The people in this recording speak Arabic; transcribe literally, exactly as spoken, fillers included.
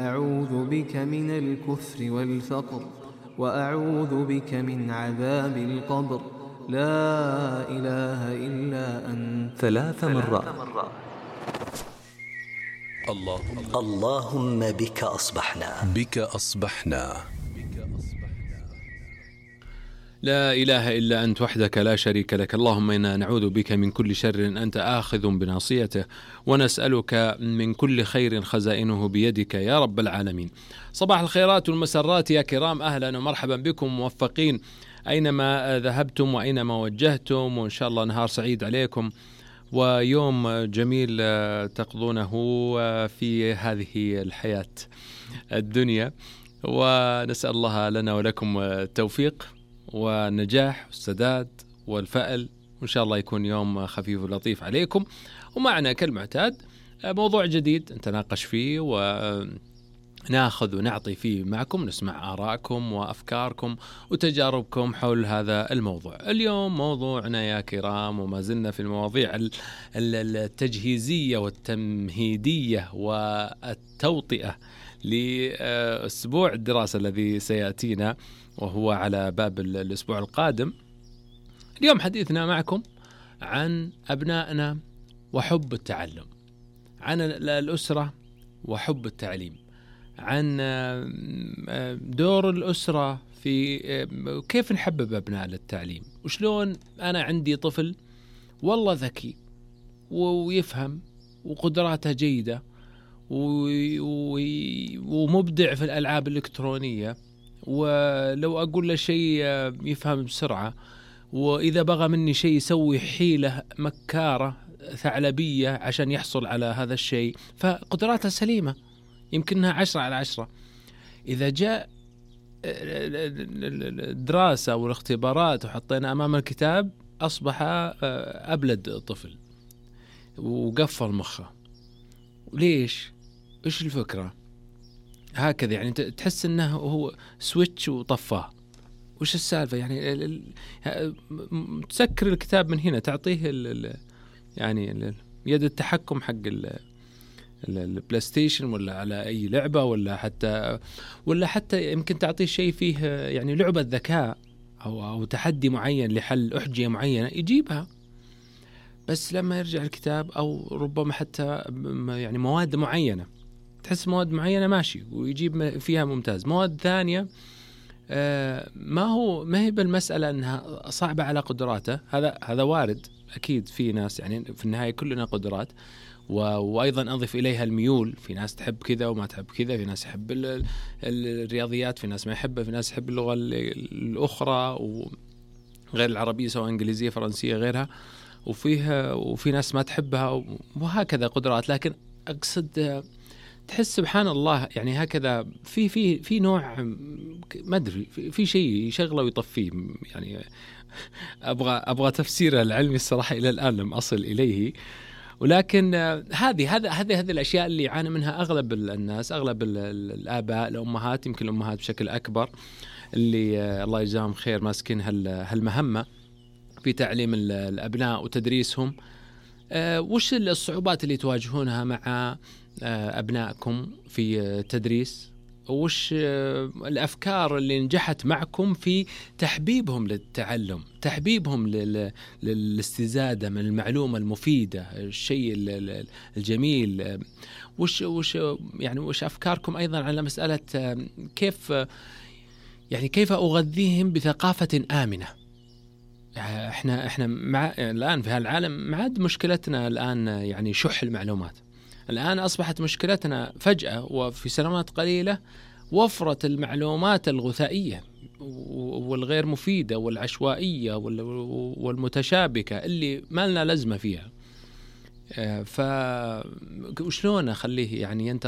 أعوذ بك من الكفر والفقر وأعوذ بك من عذاب القبر لا إله إلا أنت ثلاث مرات. اللهم, اللهم بك أصبحنا بك أصبحنا لا إله إلا أنت وحدك لا شريك لك. اللهم إنا نعوذ بك من كل شر أنت آخذ بناصيته ونسألك من كل خير خزائنه بيدك يا رب العالمين. صباح الخيرات والمسرات يا كرام، أهلا ومرحبا بكم، موفقين أينما ذهبتم وأينما وجهتم، وإن شاء الله نهار سعيد عليكم ويوم جميل تقضونه في هذه الحياة الدنيا، ونسأل الله لنا ولكم التوفيق والنجاح والسداد والفأل، وإن شاء الله يكون يوم خفيف ولطيف عليكم. ومعنا كالمعتاد موضوع جديد نتناقش فيه وناخذ ونعطي فيه معكم، نسمع آراءكم وأفكاركم وتجاربكم حول هذا الموضوع. اليوم موضوعنا يا كرام، وما زلنا في المواضيع التجهيزية والتمهيدية والتوطئة لأسبوع الدراسة الذي سيأتينا وهو على باب الأسبوع القادم. اليوم حديثنا معكم عن أبنائنا وحب التعلم، عن الأسرة وحب التعليم، عن دور الأسرة في كيف نحبب أبناء للتعليم، وشلون أنا عندي طفل والله ذكي ويفهم وقدراته جيدة ومبدع في الألعاب الإلكترونية، ولو أقول له شيء يفهم بسرعة، وإذا بغى مني شيء يسوي حيلة مكارة ثعلبية عشان يحصل على هذا الشيء، فقدراته سليمة يمكنها عشرة على عشرة. إذا جاء الدراسة والاختبارات وحطينا أمام الكتاب أصبح أبلد طفل وقفل مخه. ليش؟ إيش الفكرة؟ هكذا يعني تحس أنه هو سويتش وطفاه. وش السالفة يعني؟ تسكر الكتاب من هنا، تعطيه ال يعني ال يد التحكم حق البلاي ستيشن ولا على أي لعبة، ولا حتى ولا حتى يمكن تعطيه شيء فيه يعني لعبة ذكاء أو أو تحدي معين لحل أحجية معينة يجيبها. بس لما يرجع الكتاب أو ربما حتى يعني مواد معينة، تحس مواد معينة ماشي ويجيب فيها ممتاز، مواد ثانية آه ما هو ما هي بالمسألة أنها صعبة على قدراته. هذا هذا وارد أكيد، في ناس يعني في النهاية كلنا قدرات، وأيضا أضيف إليها الميول، في ناس تحب كذا وما تحب كذا، في ناس يحب الرياضيات، في ناس ما يحبها، في ناس يحب اللغة الأخرى وغير العربية سواء إنجليزية فرنسية غيرها، وفيها وفي ناس ما تحبها، وهكذا قدرات. لكن أقصد تحس سبحان الله يعني هكذا في في في نوع ما أدري في, في شيء يشغله ويطفيه يعني. أبغى أبغى تفسيره العلمي الصراحة إلى الآن لم أصل إليه، ولكن هذه هذا هذه هذه الأشياء اللي يعاني منها أغلب الناس، أغلب الآباء، الأمهات، يمكن الأمهات بشكل أكبر، اللي الله يجزاهم خير ماسكين هالمهمة في تعليم الأبناء وتدريسهم. أه وش الصعوبات اللي تواجهونها مع أه أبنائكم في التدريس؟ وش أه الأفكار اللي نجحت معكم في تحبيبهم للتعلم، تحبيبهم للاستزادة من المعلومة المفيدة، الشيء الجميل؟ أه وش وش يعني وش أفكاركم أيضا على مسألة أه كيف يعني كيف أغذيهم بثقافة آمنة؟ احنا احنا مع الان في هالعالم ما عاد مشكلتنا الان يعني شح المعلومات، الان اصبحت مشكلتنا فجأة وفي سنوات قليلة وفرة المعلومات الغثائية والغير مفيدة والعشوائية والمتشابكة اللي ما لنا لازمة فيها. ف وشلون اخليه يعني ينتقل